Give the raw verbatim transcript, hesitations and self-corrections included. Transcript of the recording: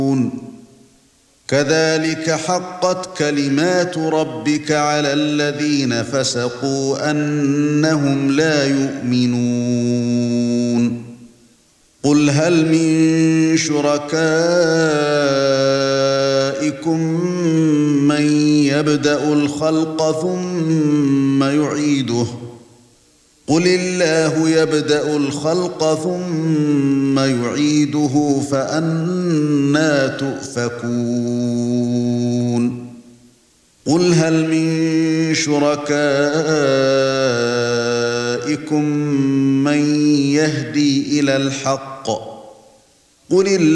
كذلك حقت كلمات ربك على الذين فسقوا أنهم لا يؤمنون قل هل من شركائكم من يبدأ الخلق ثم يعيده قل الله يبدأ الخلق ثم يعيده فأنى تؤفكون قل هل من شركائكم من يهدي إلى الحق قل